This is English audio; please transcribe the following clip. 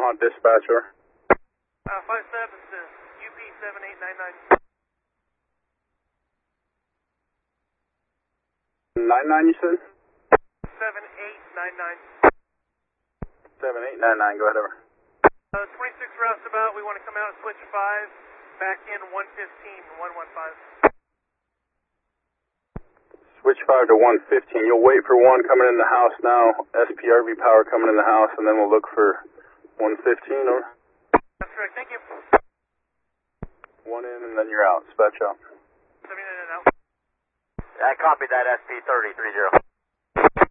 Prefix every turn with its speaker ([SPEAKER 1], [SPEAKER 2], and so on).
[SPEAKER 1] Vermont dispatcher.
[SPEAKER 2] 57 to UP 7899.
[SPEAKER 1] 99 you said?
[SPEAKER 2] 7899.
[SPEAKER 1] 7899, go ahead over.
[SPEAKER 2] 26 roustabout, we want to come out and switch 5, back in 115, 115.
[SPEAKER 1] Switch 5 to 115. You'll wait for one coming in the house now. SPRV power coming in the house, and then we'll look for 115 or?
[SPEAKER 2] That's correct, thank you.
[SPEAKER 1] One in and then you're out. Dispatch out.
[SPEAKER 2] 79 and out.
[SPEAKER 3] I copied that SP 3030.